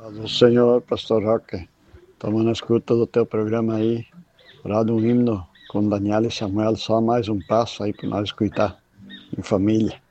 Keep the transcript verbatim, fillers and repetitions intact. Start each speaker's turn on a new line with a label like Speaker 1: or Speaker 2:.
Speaker 1: Do Senhor, Pastor Roque. Estamos na escuta do teu programa aí. Rádio um Himno com Daniel e Samuel. Só mais um passo aí para nós escutar em família.